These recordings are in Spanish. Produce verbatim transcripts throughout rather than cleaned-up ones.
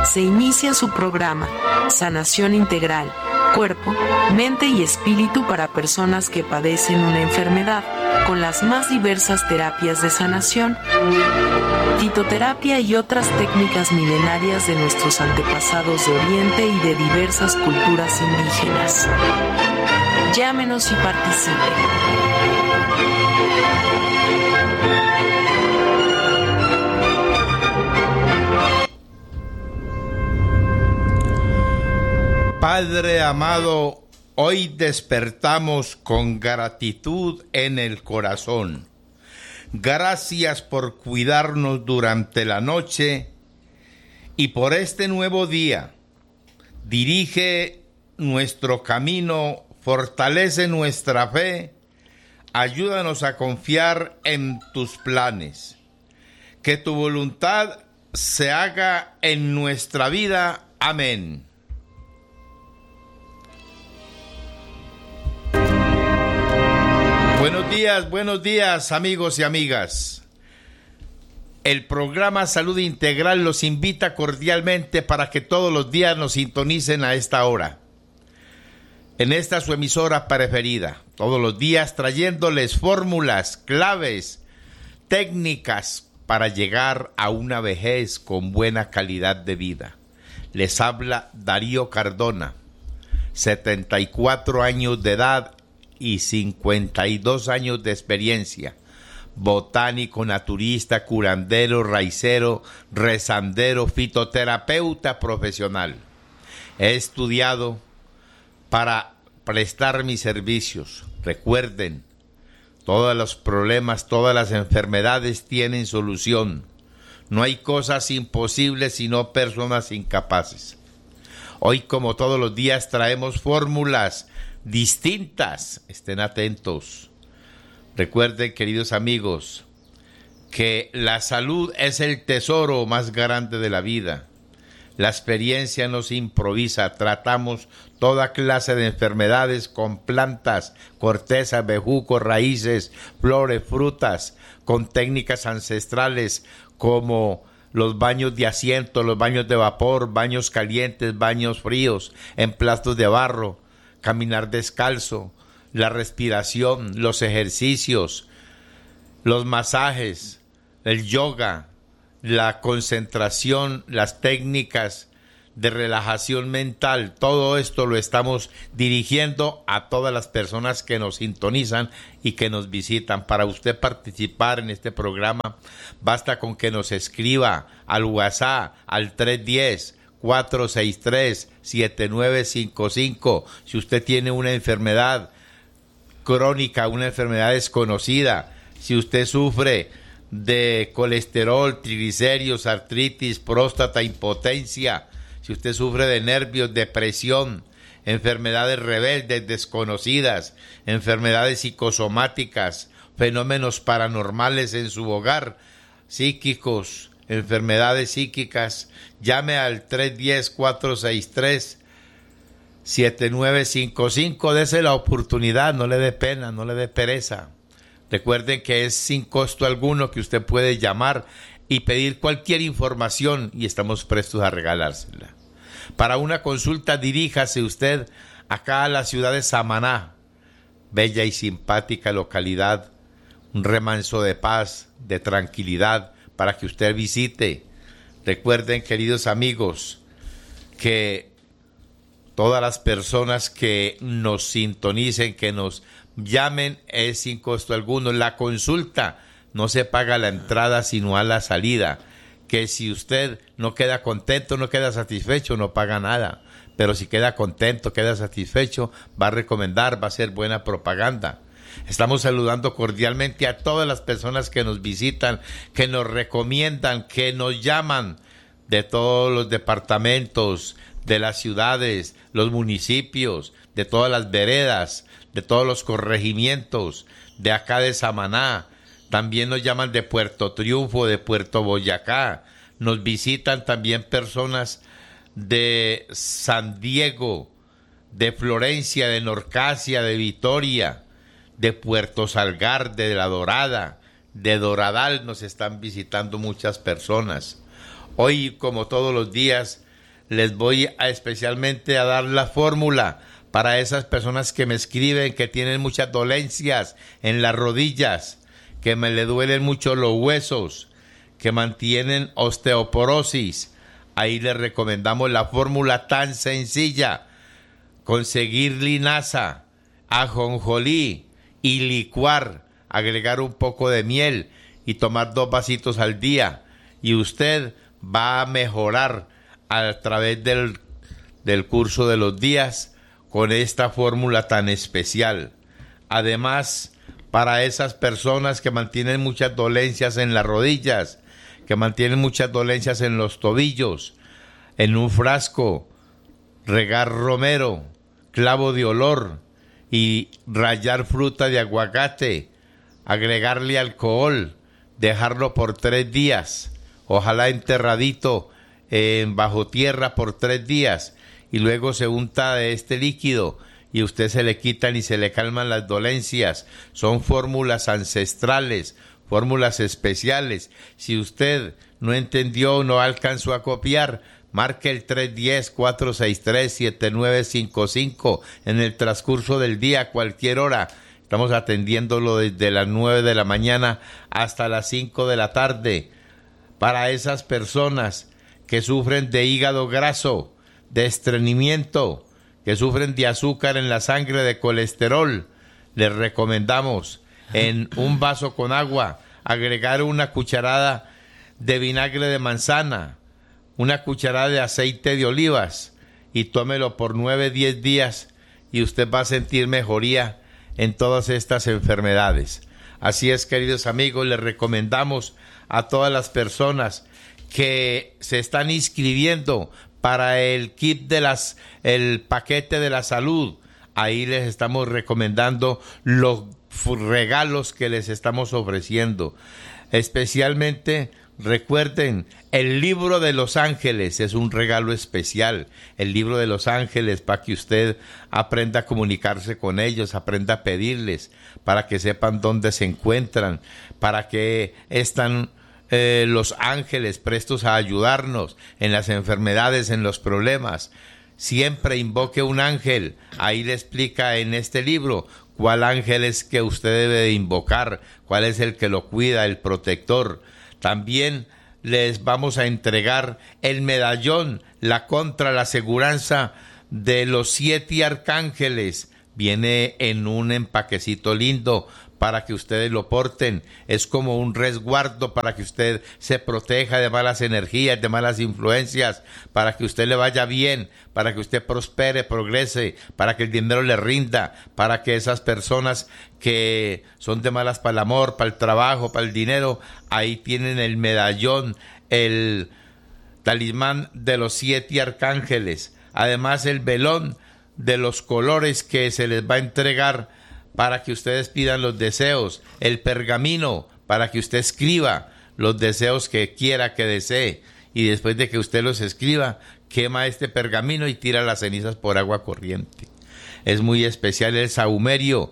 se inicia su programa Sanación Integral, Cuerpo, Mente y Espíritu para personas que padecen una enfermedad, con las más diversas terapias de sanación, fitoterapia y otras técnicas milenarias de nuestros antepasados de Oriente y de diversas culturas indígenas. Llámenos y participe. Padre amado, hoy despertamos con gratitud en el corazón. Gracias por cuidarnos durante la noche y por este nuevo día. Dirige nuestro camino, fortalece nuestra fe, ayúdanos a confiar en tus planes. Que tu voluntad se haga en nuestra vida. Amén. Buenos días, buenos días, amigos y amigas. El programa Salud Integral los invita cordialmente para que todos los días nos sintonicen a esta hora. En esta su emisora preferida, todos los días trayéndoles fórmulas, claves, técnicas para llegar a una vejez con buena calidad de vida. Les habla Darío Cardona, setenta y cuatro años de edad y cincuenta y dos años de experiencia, botánico, naturista, curandero, raicero, rezandero, fitoterapeuta profesional. He estudiado para prestar mis servicios. Recuerden, todos los problemas, todas las enfermedades tienen solución. No hay cosas imposibles sino personas incapaces. Hoy, como todos los días, traemos fórmulas distintas. Estén atentos. Recuerden, queridos amigos, que la salud es el tesoro más grande de la vida. La experiencia no se improvisa. Tratamos toda clase de enfermedades con plantas, cortezas, bejucos, raíces, flores, frutas, con técnicas ancestrales como los baños de asiento, los baños de vapor, baños calientes, baños fríos, en platos de barro, caminar descalzo, la respiración, los ejercicios, los masajes, el yoga, la concentración, las técnicas de relajación mental. Todo esto lo estamos dirigiendo a todas las personas que nos sintonizan y que nos visitan. Para usted participar en este programa, basta con que nos escriba al WhatsApp al tres uno cero, cuatro seis tres, siete nueve cinco cinco. Si usted tiene una enfermedad crónica, una enfermedad desconocida, si usted sufre de colesterol, triglicéridos, artritis, próstata, impotencia, si usted sufre de nervios, depresión, enfermedades rebeldes, desconocidas, enfermedades psicosomáticas, fenómenos paranormales en su hogar, psíquicos, enfermedades psíquicas, llame al tres uno cero, cuatro seis tres, siete nueve cinco cinco. Dese la oportunidad, no le dé pena, no le dé pereza. Recuerden que es sin costo alguno, que usted puede llamar y pedir cualquier información y estamos prestos a regalársela. Para una consulta, diríjase usted acá a la ciudad de Samaná, bella y simpática localidad, un remanso de paz, de tranquilidad para que usted visite. Recuerden, queridos amigos, que todas las personas que nos sintonicen, que nos llamen, es sin costo alguno. La consulta no se paga la entrada sino a la salida, que si usted no queda contento, no queda satisfecho, no paga nada, pero si queda contento, queda satisfecho, va a recomendar, va a ser buena propaganda. Estamos saludando cordialmente a todas las personas que nos visitan, que nos recomiendan, que nos llaman de todos los departamentos, de las ciudades, los municipios, de todas las veredas, de todos los corregimientos, de acá de Samaná. También nos llaman de Puerto Triunfo, de Puerto Boyacá. Nos visitan también personas de San Diego, de Florencia, de Norcasia, de Vitoria, de Puerto Salgar, de La Dorada, de Doradal. Nos están visitando muchas personas. Hoy, como todos los días, les voy a especialmente a dar la fórmula para esas personas que me escriben que tienen muchas dolencias en las rodillas, que me le duelen mucho los huesos, que mantienen osteoporosis. Ahí les recomendamos la fórmula tan sencilla: conseguir linaza, ajonjolí y licuar, agregar un poco de miel y tomar dos vasitos al día, y usted va a mejorar a través del, del curso de los días con esta fórmula tan especial. Además, para esas personas que mantienen muchas dolencias en las rodillas, que mantienen muchas dolencias en los tobillos, en un frasco, regar romero, clavo de olor y rallar fruta de aguacate, agregarle alcohol, dejarlo por tres días, ojalá enterradito en bajo tierra por tres días, y luego se unta de este líquido y usted se le quitan y se le calman las dolencias. Son fórmulas ancestrales, fórmulas especiales. Si usted no entendió o no alcanzó a copiar, marque el tres uno cero, cuatro seis tres, siete nueve cinco cinco en el transcurso del día, a cualquier hora. Estamos atendiéndolo desde las nueve de la mañana hasta las cinco de la tarde. Para esas personas que sufren de hígado graso, de estreñimiento, que sufren de azúcar en la sangre, de colesterol, les recomendamos en un vaso con agua agregar una cucharada de vinagre de manzana, una cucharada de aceite de olivas, y tómelo por nueve, diez días y usted va a sentir mejoría en todas estas enfermedades. Así es, queridos amigos, les recomendamos a todas las personas que se están inscribiendo para el kit de las, el paquete de la salud. Ahí les estamos recomendando los regalos que les estamos ofreciendo. Especialmente, recuerden, el libro de los ángeles es un regalo especial. El libro de los ángeles, para que usted aprenda a comunicarse con ellos, aprenda a pedirles, para que sepan dónde se encuentran, para que están eh, los ángeles prestos a ayudarnos en las enfermedades, en los problemas. Siempre invoque un ángel. Ahí le explica en este libro cuál ángel es que usted debe de invocar, cuál es el que lo cuida, el protector. También les vamos a entregar el medallón, la contra, la aseguranza de los siete arcángeles. Viene en un empaquecito lindo para que ustedes lo porten. Es como un resguardo para que usted se proteja de malas energías, de malas influencias, para que usted le vaya bien, para que usted prospere, progrese, para que el dinero le rinda, para que esas personas que son de malas para el amor, para el trabajo, para el dinero, ahí tienen el medallón, el talismán de los siete arcángeles. Además, el velón de los colores que se les va a entregar para que ustedes pidan los deseos, el pergamino para que usted escriba los deseos que quiera que desee, y después de que usted los escriba, quema este pergamino y tira las cenizas por agua corriente. Es muy especial el sahumerio,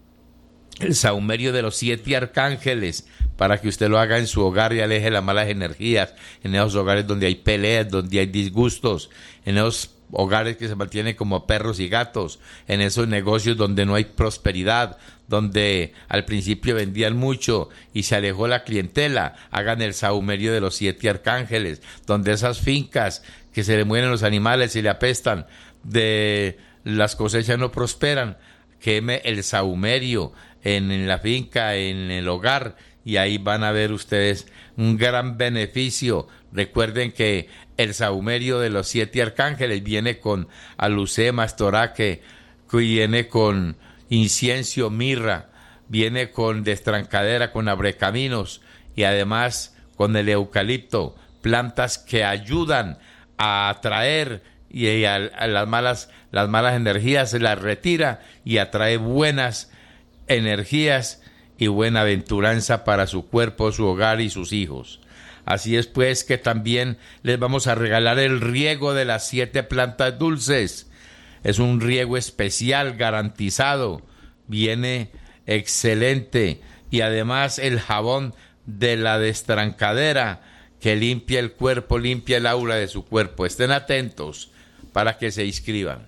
el sahumerio de los siete arcángeles, para que usted lo haga en su hogar y aleje las malas energías, en esos hogares donde hay peleas, donde hay disgustos, en esos hogares que se mantienen como perros y gatos, en esos negocios donde no hay prosperidad, donde al principio vendían mucho y se alejó la clientela. Hagan el sahumerio de los siete arcángeles, donde esas fincas que se le mueren los animales y le apestan, de las cosechas no prosperan. Queme el sahumerio en, en la finca, en el hogar, y ahí van a ver ustedes un gran beneficio. Recuerden que el sahumerio de los siete arcángeles viene con alucema, estoraque, viene con incienso, mirra, viene con destrancadera, con abrecaminos, y además con el eucalipto, plantas que ayudan a atraer y a, a las malas las malas energías, se las retira y atrae buenas energías y buena aventuranza para su cuerpo, su hogar y sus hijos. Así es pues que también les vamos a regalar el riego de las siete plantas dulces. Es un riego especial, garantizado, viene excelente, y además el jabón de la destrancadera, que limpia el cuerpo, limpia el aura de su cuerpo. Estén atentos para que se inscriban.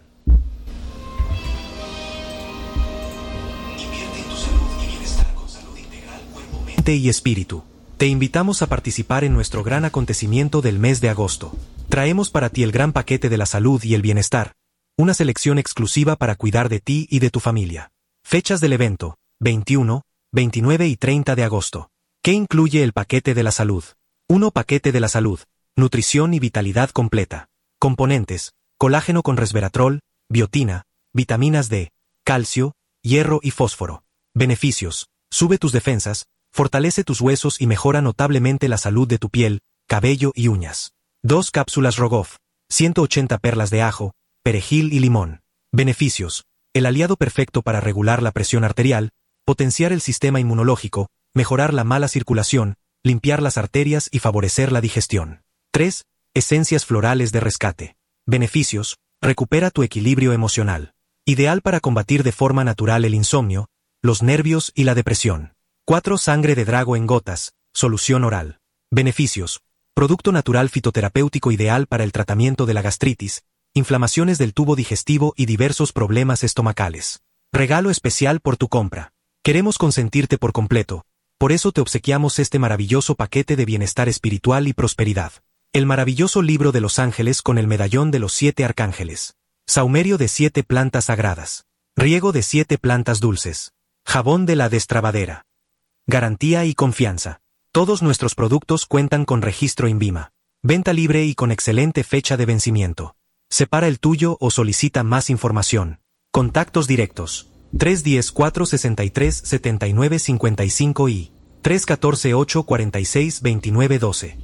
Invierte en tu salud y bienestar con Salud Integral, Cuerpo, Mente y Espíritu. Te invitamos a participar en nuestro gran acontecimiento del mes de agosto. Traemos para ti el gran paquete de la salud y el bienestar, una selección exclusiva para cuidar de ti y de tu familia. Fechas del evento: veintiuno, veintinueve y treinta de agosto. ¿Qué incluye el paquete de la salud? uno. Paquete de la salud. Nutrición y vitalidad completa. Componentes: colágeno con resveratrol, biotina, vitaminas D, calcio, hierro y fósforo. Beneficios: sube tus defensas, fortalece tus huesos y mejora notablemente la salud de tu piel, cabello y uñas. dos. Cápsulas Rogoff. ciento ochenta perlas de ajo, perejil y limón. Beneficios: el aliado perfecto para regular la presión arterial, potenciar el sistema inmunológico, mejorar la mala circulación, limpiar las arterias y favorecer la digestión. tres. Esencias florales de rescate. Beneficios: recupera tu equilibrio emocional. Ideal para combatir de forma natural el insomnio, los nervios y la depresión. cuatro. Sangre de drago en gotas, solución oral. Beneficios: producto natural fitoterapéutico ideal para el tratamiento de la gastritis, inflamaciones del tubo digestivo y diversos problemas estomacales. Regalo especial por tu compra. Queremos consentirte por completo, por eso te obsequiamos este maravilloso paquete de bienestar espiritual y prosperidad. El maravilloso libro de los ángeles con el medallón de los siete arcángeles. Saumerio de siete plantas sagradas. Riego de siete plantas dulces. Jabón de la destrabadera. Garantía y confianza. Todos nuestros productos cuentan con registro INVIMA. Venta libre y con excelente fecha de vencimiento. Separa el tuyo o solicita más información. Contactos directos: tres uno cero, cuatro seis tres, siete nueve cinco cinco y tres uno cuatro, ocho cuatro seis, dos nueve uno dos.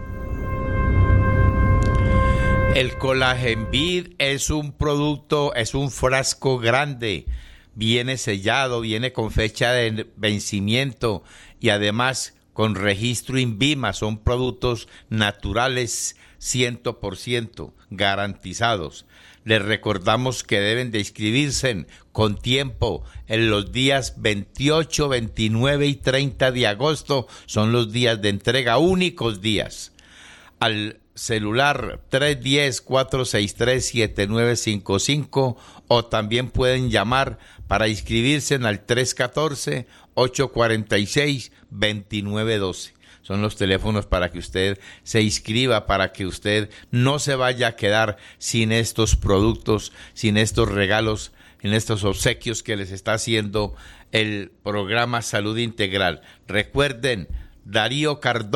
El Colagenvid es un producto, es un frasco grande, viene sellado, viene con fecha de vencimiento y además con registro INVIMA. Son productos naturales cien por ciento garantizados. Les recordamos que deben de inscribirse con tiempo en los días veintiocho, veintinueve y treinta de agosto. Son los días de entrega, únicos días. Al celular tres uno cero, cuatro seis tres, siete nueve cinco cinco o también pueden llamar para inscribirse al tres uno cuatro, ocho cuatro seis, dos nueve uno dos. Son los teléfonos para que usted se inscriba, para que usted no se vaya a quedar sin estos productos, sin estos regalos, en estos obsequios que les está haciendo el programa Salud Integral. Recuerden, Darío Cardona